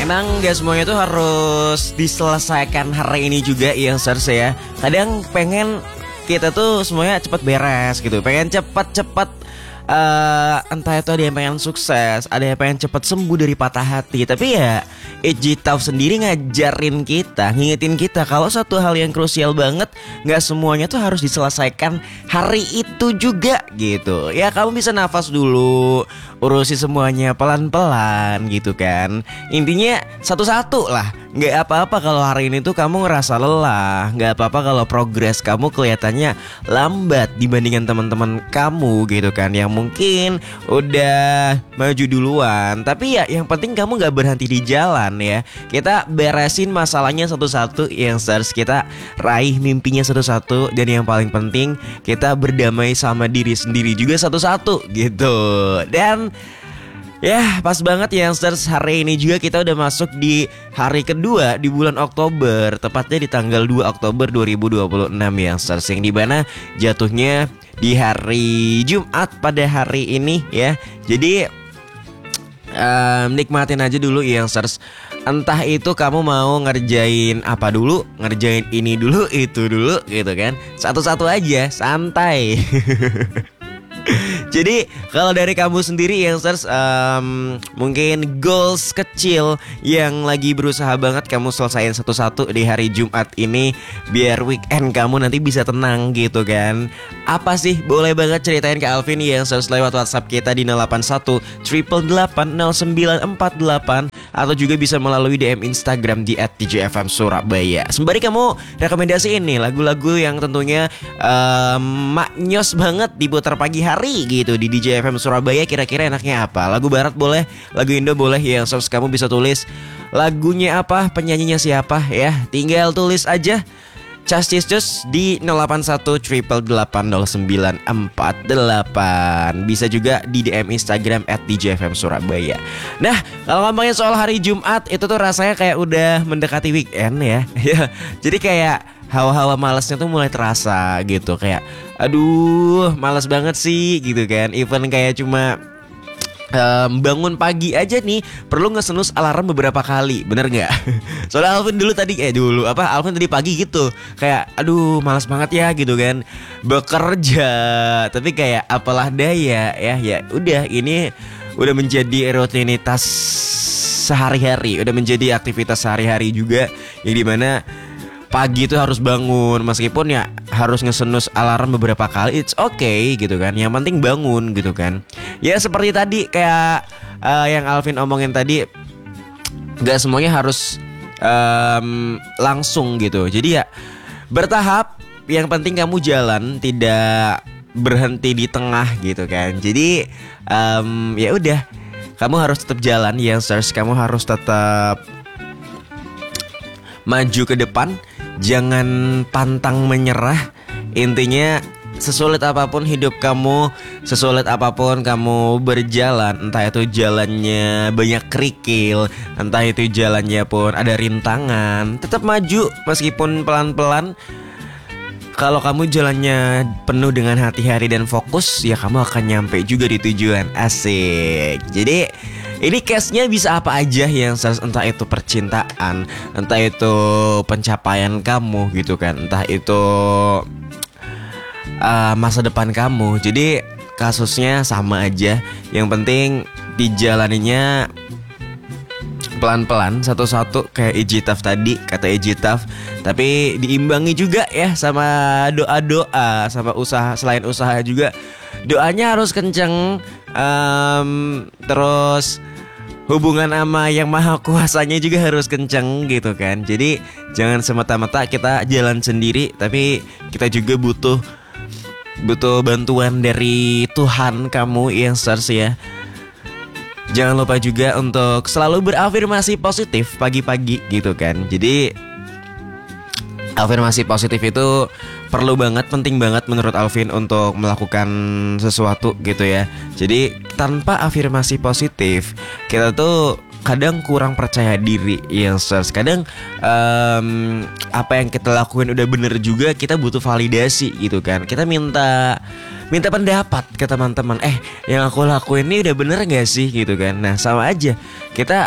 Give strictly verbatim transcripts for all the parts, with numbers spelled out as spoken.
Emang gak semuanya tuh harus diselesaikan hari ini juga ya Youngsters ya. Kadang pengen kita tuh semuanya cepat beres gitu. Pengen cepat-cepat Uh, entah itu ada yang pengen sukses, ada yang pengen cepat sembuh dari patah hati. Tapi ya Eji Tauf sendiri ngajarin kita, ngingetin kita kalau satu hal yang krusial banget, gak semuanya tuh harus diselesaikan hari itu juga gitu. Ya kamu bisa nafas dulu, urusi semuanya pelan-pelan gitu kan. Intinya satu-satu lah. Gak apa-apa kalau hari ini tuh kamu ngerasa lelah. Gak apa-apa kalau progres kamu kelihatannya lambat dibandingkan teman-teman kamu gitu kan, yang mungkin udah maju duluan. Tapi ya yang penting kamu gak berhenti di jalan ya. Kita beresin masalahnya satu-satu, yang harus kita raih mimpinya satu-satu. Dan yang paling penting kita berdamai sama diri sendiri juga satu-satu gitu. Dan ya pas banget ya Youngsters, hari ini juga kita udah masuk di hari kedua di bulan Oktober. Tepatnya di tanggal dua Oktober dua ribu dua puluh enam ya Youngsters, yang dimana jatuhnya di hari Jumat pada hari ini ya. Jadi um, nikmatin aja dulu ya Youngsters. Entah itu kamu mau ngerjain apa dulu, ngerjain ini dulu, itu dulu gitu kan. Satu-satu aja, santai. Jadi kalau dari kamu sendiri Youngsters, um, mungkin goals kecil yang lagi berusaha banget kamu selesain satu-satu di hari Jumat ini, biar weekend kamu nanti bisa tenang gitu kan. Apa sih? Boleh banget ceritain ke Alvin Youngsters lewat WhatsApp kita di nol delapan satu delapan delapan delapan nol sembilan empat delapan, atau juga bisa melalui D M Instagram di at D J F M Surabaya. Sembari kamu rekomendasi ini lagu-lagu yang tentunya um, maknyos banget diputar pagi hari gitu di D J F M Surabaya. Kira-kira enaknya apa? Lagu barat boleh, lagu Indo boleh ya. So kamu bisa tulis lagunya apa, penyanyinya siapa ya. Tinggal tulis aja Cas cis cus di nol delapan satu delapan delapan delapan nol sembilan empat delapan. Bisa juga di D M Instagram at D J F M Surabaya. Nah, kalau ngomongin soal hari Jumat, itu tuh rasanya kayak udah mendekati weekend ya. Ya, jadi kayak hawa-hawa malasnya tuh mulai terasa gitu. Kayak aduh malas banget sih gitu kan. Even kayak cuma Um, bangun pagi aja nih perlu ngesenus alarm beberapa kali, bener nggak? Soalnya Alvin dulu tadi eh dulu apa Alvin tadi pagi gitu kayak aduh malas banget ya gitu kan bekerja, tapi kayak apalah daya ya ya udah ini udah menjadi rutinitas sehari-hari, udah menjadi aktivitas sehari-hari juga, yang dimana pagi itu harus bangun, meskipun ya harus ngesenus alarm beberapa kali, it's okay gitu kan. Yang penting bangun gitu kan. Ya seperti tadi kayak uh, yang Alvin omongin tadi, gak semuanya harus um, langsung gitu. Jadi ya bertahap. Yang penting kamu jalan, tidak berhenti di tengah gitu kan. Jadi um, ya udah, kamu harus tetap jalan ya, Youngsters. Kamu harus tetap maju ke depan. Jangan pantang menyerah. Intinya sesulit apapun hidup kamu, sesulit apapun kamu berjalan, entah itu jalannya banyak kerikil, entah itu jalannya pun ada rintangan, tetap maju meskipun pelan-pelan. Kalau kamu jalannya penuh dengan hati-hati dan fokus, ya kamu akan nyampe juga di tujuan. Asik. Jadi ini case-nya bisa apa aja yang entah itu percintaan, entah itu pencapaian kamu gitu kan, entah itu uh, masa depan kamu. Jadi kasusnya sama aja. Yang penting dijalaninya pelan-pelan satu-satu kayak Eji Tauf tadi, kata Eji Tauf. Tapi diimbangi juga ya sama doa-doa, sama usaha. Selain usaha juga doanya harus kenceng. Um, terus hubungan sama yang maha kuasanya juga harus kenceng gitu kan. Jadi jangan semata-mata kita jalan sendiri, tapi kita juga butuh butuh bantuan dari Tuhan kamu yang stars ya. Jangan lupa juga untuk selalu berafirmasi positif pagi-pagi gitu kan. Jadi afirmasi positif itu perlu banget, penting banget menurut Alvin untuk melakukan sesuatu gitu ya. Jadi tanpa afirmasi positif, kita tuh kadang kurang percaya diri ya, Youngsters. Kadang um, apa yang kita lakuin udah bener juga, kita butuh validasi gitu kan. Kita minta minta pendapat ke teman-teman. Eh, yang aku lakuin ini udah bener gak sih gitu kan. Nah sama aja, kita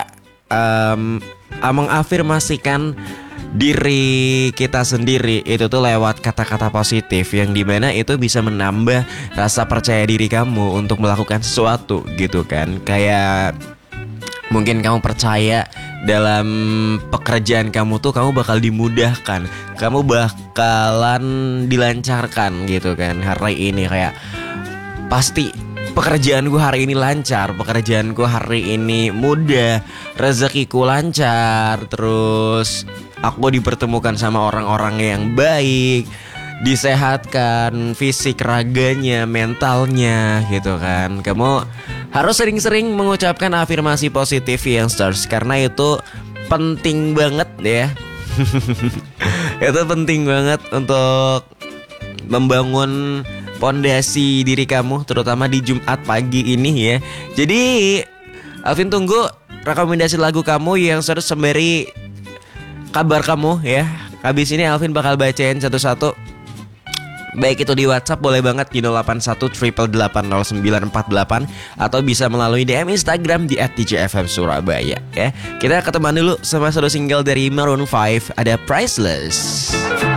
um, mengafirmasikan diri kita sendiri itu tuh lewat kata-kata positif yang dimana itu bisa menambah rasa percaya diri kamu untuk melakukan sesuatu gitu kan. Kayak mungkin kamu percaya dalam pekerjaan kamu tuh kamu bakal dimudahkan, kamu bakalan dilancarkan gitu kan hari ini. Kayak pasti pekerjaanku hari ini lancar, pekerjaanku hari ini mudah, rezekiku lancar, terus aku dipertemukan sama orang-orang yang baik, disehatkan fisik, raganya, mentalnya gitu kan. Kamu harus sering-sering mengucapkan afirmasi positif yang stars, karena itu penting banget ya. Itu penting banget untuk membangun pondasi diri kamu, terutama di Jumat pagi ini ya. Jadi Alvin tunggu rekomendasi lagu kamu yang stars sembari kabar kamu ya. Habis ini Alvin bakal bacain satu-satu. Baik itu di WhatsApp boleh banget di nol delapan satu delapan delapan nol sembilan empat delapan, atau bisa melalui D M Instagram di at D J F M Surabaya ya. Kita ketemuan dulu sama satu single dari Maroon five, ada Priceless.